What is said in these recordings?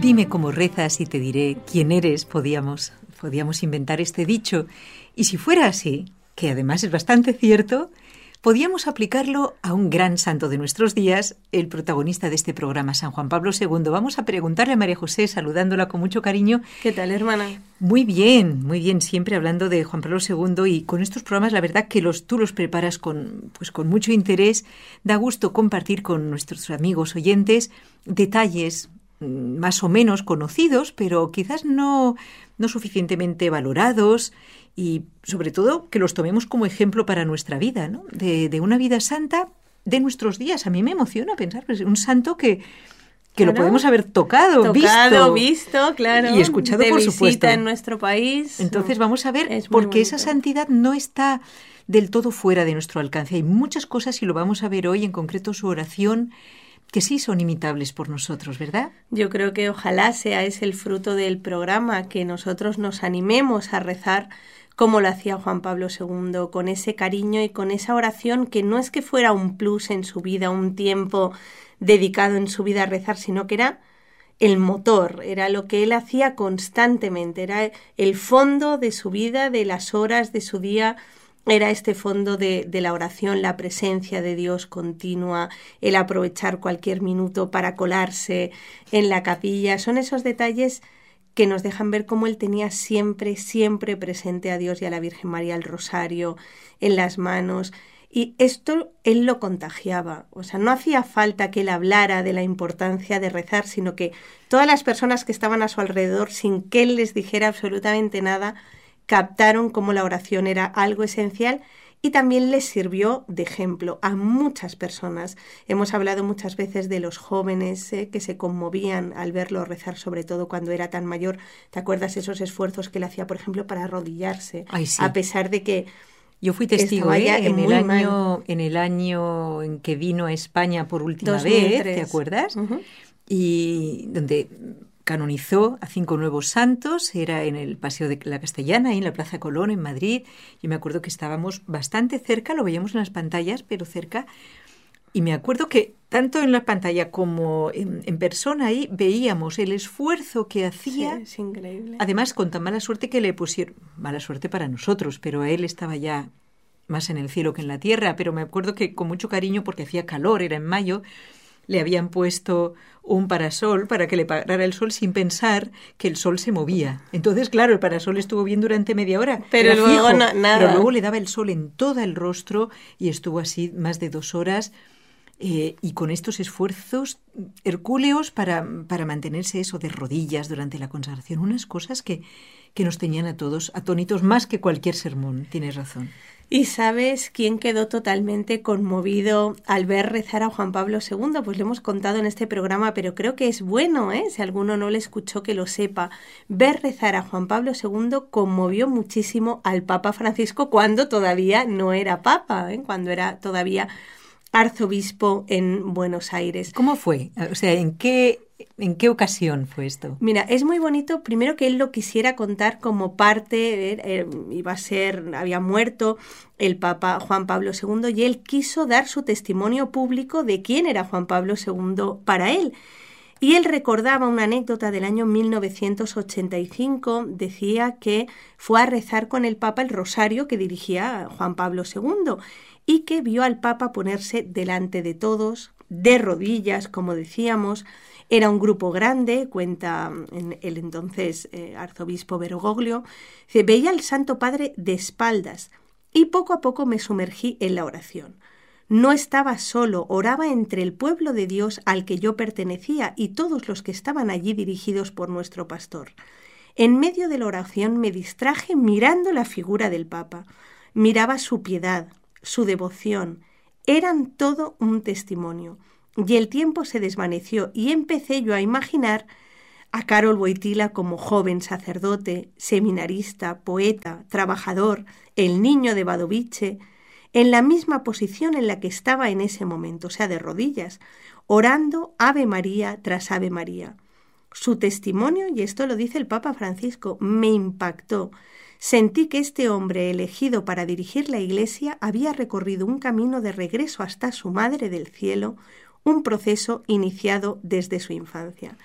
Dime cómo rezas y te diré quién eres. Podíamos inventar este dicho. Y si fuera así, que además es bastante cierto, podíamos aplicarlo a un gran santo de nuestros días, el protagonista de este programa, San Juan Pablo II. Vamos a preguntarle a María José, saludándola con mucho cariño. ¿Qué tal, hermana? Muy bien, siempre hablando de Juan Pablo II, y con estos programas la verdad que tú los preparas con mucho interés. Da gusto compartir con nuestros amigos oyentes detalles más o menos conocidos, pero quizás no suficientemente valorados, y sobre todo que los tomemos como ejemplo para nuestra vida, ¿no? De una vida santa de nuestros días. A mí me emociona pensar, pues, un santo que claro, lo podemos haber tocado, visto, claro, y escuchado, por supuesto, en nuestro país. Entonces vamos a ver, porque esa santidad no está del todo fuera de nuestro alcance. Hay muchas cosas, y lo vamos a ver hoy, en concreto su oración, que sí son imitables por nosotros, ¿verdad? Yo creo que ojalá sea ese el fruto del programa, que nosotros nos animemos a rezar como lo hacía Juan Pablo II, con ese cariño y con esa oración, que no es que fuera un plus en su vida, un tiempo dedicado en su vida a rezar, sino que era el motor, era lo que él hacía constantemente, era el fondo de su vida, de las horas de su día. Era este fondo de la oración, la presencia de Dios continua, el aprovechar cualquier minuto para colarse en la capilla. Son esos detalles que nos dejan ver cómo él tenía siempre presente a Dios y a la Virgen María, el rosario en las manos. Y esto él lo contagiaba. O sea, no hacía falta que él hablara de la importancia de rezar, sino que todas las personas que estaban a su alrededor, sin que él les dijera absolutamente nada, captaron cómo la oración era algo esencial, y también les sirvió de ejemplo a muchas personas. Hemos hablado muchas veces de los jóvenes que se conmovían al verlo rezar, sobre todo cuando era tan mayor. ¿Te acuerdas esos esfuerzos que él hacía, por ejemplo, para arrodillarse? Ay, sí. A pesar de que yo fui testigo en el año en que vino a España por última 2003. vez, ¿te acuerdas? Uh-huh. Y donde canonizó a 5 nuevos santos, era en el Paseo de la Castellana, ahí en la Plaza Colón, en Madrid. Yo me acuerdo que estábamos bastante cerca, lo veíamos en las pantallas, pero cerca. Y me acuerdo que tanto en la pantalla como en persona ahí veíamos el esfuerzo que hacía. Sí, es increíble. Además, con tan mala suerte que le pusieron, mala suerte para nosotros, pero él estaba ya más en el cielo que en la tierra. Pero me acuerdo que con mucho cariño, porque hacía calor, era en mayo, le habían puesto un parasol para que le parara el sol, sin pensar que el sol se movía. Entonces, claro, el parasol estuvo bien durante media hora. Pero luego nada. Pero luego le daba el sol en todo el rostro y estuvo así más de 2 horas. Y con estos esfuerzos hercúleos para mantenerse eso de rodillas durante la consagración. Unas cosas que nos tenían a todos atónitos más que cualquier sermón. Tienes razón. ¿Y sabes quién quedó totalmente conmovido al ver rezar a Juan Pablo II? Pues lo hemos contado en este programa, pero creo que es bueno, si alguno no le escuchó, que lo sepa. Ver rezar a Juan Pablo II conmovió muchísimo al Papa Francisco cuando todavía no era Papa, cuando era todavía arzobispo en Buenos Aires. ¿Cómo fue? O sea, ¿en qué ocasión fue esto? Mira, es muy bonito, primero, que él lo quisiera contar como parte, había muerto el Papa Juan Pablo II, y él quiso dar su testimonio público de quién era Juan Pablo II para él. Y él recordaba una anécdota del año 1985, decía que fue a rezar con el Papa el rosario que dirigía Juan Pablo II, y que vio al Papa ponerse delante de todos, de rodillas, como decíamos. Era un grupo grande, cuenta el entonces arzobispo Bergoglio. Veía al Santo Padre de espaldas y poco a poco me sumergí en la oración. No estaba solo, oraba entre el pueblo de Dios al que yo pertenecía y todos los que estaban allí dirigidos por nuestro pastor. En medio de la oración me distraje mirando la figura del Papa. Miraba su piedad, su devoción. Eran todo un testimonio. Y el tiempo se desvaneció y empecé yo a imaginar a Karol Wojtyła como joven sacerdote, seminarista, poeta, trabajador, el niño de Wadowice, en la misma posición en la que estaba en ese momento, o sea, de rodillas, orando Ave María tras Ave María. Su testimonio, y esto lo dice el Papa Francisco, me impactó. Sentí que este hombre elegido para dirigir la Iglesia había recorrido un camino de regreso hasta su Madre del Cielo, un proceso iniciado desde su infancia.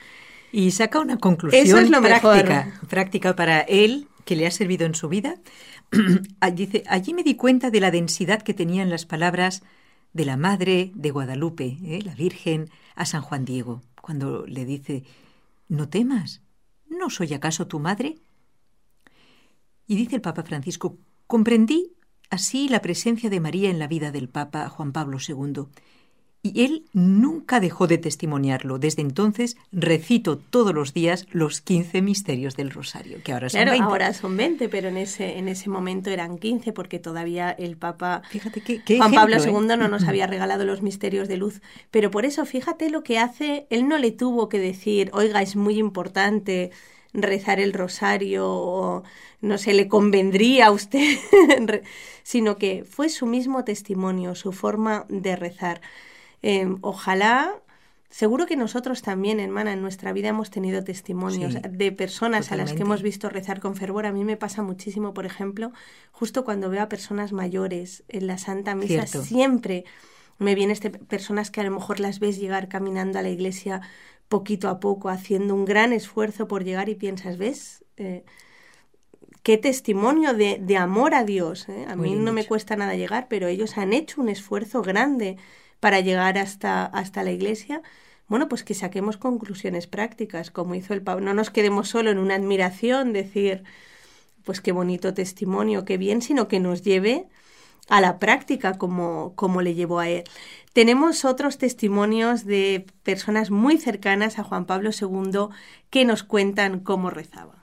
Y saca una conclusión Eso es lo práctica para él, que le ha servido en su vida. Dice, allí me di cuenta de la densidad que tenían las palabras de la Madre de Guadalupe, la Virgen, a San Juan Diego, cuando le dice, no temas, ¿no soy acaso tu madre? Y dice el Papa Francisco, comprendí así la presencia de María en la vida del Papa Juan Pablo II. Y él nunca dejó de testimoniarlo. Desde entonces recito todos los días los 15 misterios del Rosario, que ahora son 20. Ahora son 20, pero en ese momento eran 15, porque todavía el Papa fíjate qué Juan ejemplo, Pablo II no nos había regalado los misterios de luz. Pero por eso, fíjate lo que hace. Él no le tuvo que decir, oiga, es muy importante rezar el Rosario, o no sé, le convendría a usted, sino que fue su mismo testimonio, su forma de rezar. Ojalá, seguro que nosotros también, hermana, en nuestra vida hemos tenido testimonios de personas totalmente, a las que hemos visto rezar con fervor. A mí me pasa muchísimo, por ejemplo, justo cuando veo a personas mayores en la Santa Misa, Cierto. Siempre me vienen personas que a lo mejor las ves llegar caminando a la iglesia poquito a poco, haciendo un gran esfuerzo por llegar, y piensas, ¿ves? Qué testimonio de amor a Dios. A mí no me cuesta nada llegar, pero ellos han hecho un esfuerzo grande para llegar hasta la iglesia. Bueno, pues que saquemos conclusiones prácticas, como hizo el Papa. No nos quedemos solo en una admiración, decir, pues qué bonito testimonio, qué bien, sino que nos lleve a la práctica como le llevó a él. Tenemos otros testimonios de personas muy cercanas a Juan Pablo II que nos cuentan cómo rezaba.